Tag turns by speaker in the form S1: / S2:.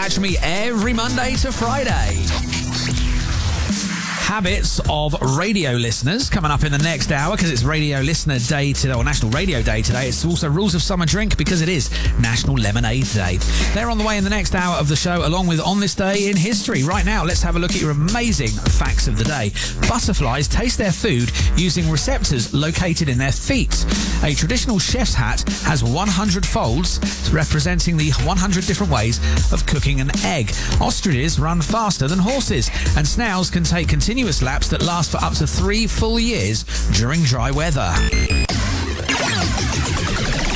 S1: catch me every Monday to Friday. Habits of radio listeners coming up in the next hour because it's Radio Listener Day today, or National Radio Day today. It's also Rules of Summer Drink because it is National Lemonade Day. They're on the way in the next hour of the show, along with On This Day in History. Right now, let's have a look at your amazing facts of the day. Butterflies taste their food using receptors located in their feet. A traditional chef's hat has 100 folds representing the 100 different ways of cooking an egg. Ostriches run faster than horses, and snails can take continuous laps that last for up to 3 full years during dry weather.